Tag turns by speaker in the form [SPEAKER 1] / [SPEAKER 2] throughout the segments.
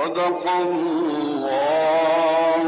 [SPEAKER 1] صدق الله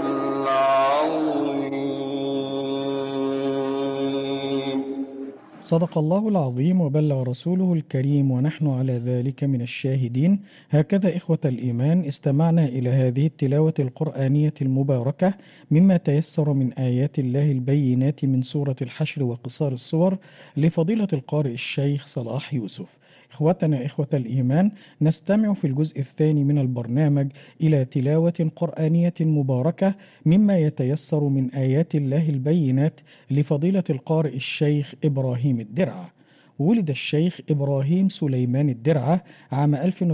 [SPEAKER 1] العظيم.
[SPEAKER 2] صدق الله العظيم وبلغ رسوله الكريم ونحن على ذلك من الشاهدين. هكذا إخوة الإيمان استمعنا إلى هذه التلاوة القرآنية المباركة مما تيسر من آيات الله البينات من سورة الحشر وقصار الصور لفضيلة القارئ الشيخ صلاح يوسف. إخوتنا إخوة الإيمان، نستمع في الجزء الثاني من البرنامج إلى تلاوة قرآنية مباركة مما يتيسر من آيات الله البينات لفضيلة القارئ الشيخ إبراهيم الدرعة. ولد الشيخ إبراهيم سليمان الدرعة عام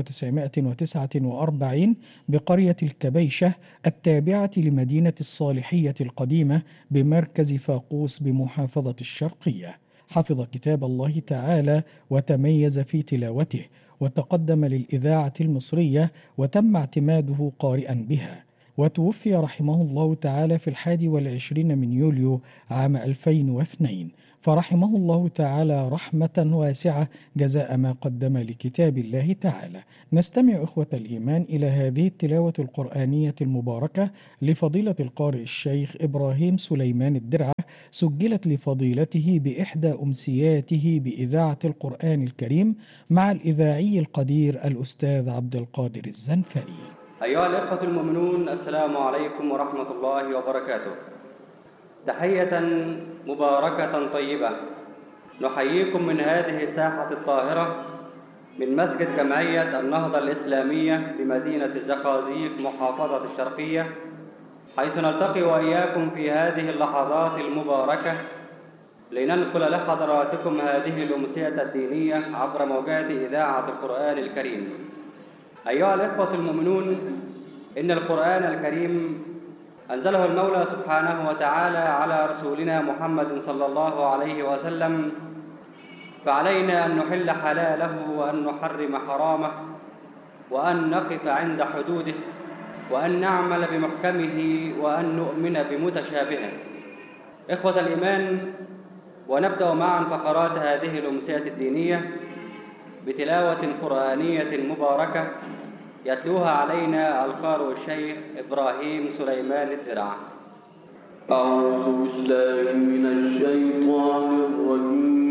[SPEAKER 2] 1949 بقرية الكبيشة التابعة لمدينة الصالحية القديمة بمركز فاقوس بمحافظة الشرقية. حفظ كتاب الله تعالى وتميز في تلاوته، وتقدم للإذاعة المصرية وتم اعتماده قارئا بها، وتوفي رحمه الله تعالى في 21 من يوليو عام 2002، فرحمه الله تعالى رحمة واسعة جزاء ما قدم لكتاب الله تعالى. نستمع إخوة الإيمان إلى هذه التلاوة القرآنية المباركة لفضيلة القارئ الشيخ إبراهيم سليمان الدرعة، سجلت لفضيلته بإحدى أمسياته بإذاعة القرآن الكريم مع الإذاعي القدير الأستاذ عبد القادر الزنفري.
[SPEAKER 3] أيها الإخوة المؤمنون، السلام عليكم ورحمة الله وبركاته. تحية مباركة طيبة نحييكم من هذه الساحة الطاهرة من مسجد جمعية النهضة الإسلامية بمدينة الزقازيق محافظة الشرقية، حيث نلتقي وإياكم في هذه اللحظات المباركة لننقل لحضراتكم هذه الأمسية الدينية عبر موجات إذاعة القرآن الكريم. أيها الإخوة المؤمنون، إن القرآن الكريم أنزله المولى سبحانه وتعالى على رسولنا محمد صلى الله عليه وسلم، فعلينا أن نحل حلاله وأن نحرم حرامه وأن نقف عند حدوده وأن نعمل بمحكمه وأن نؤمن بمتشابهه. إخوة الإيمان، ونبدأ معا فقرات هذه الأمسية الدينية بتلاوة قرآنية مباركة يتلوها علينا القارئ الشيخ إبراهيم سليمان الدرعة.
[SPEAKER 1] أعوذ بالله من الشيطان الرجيم.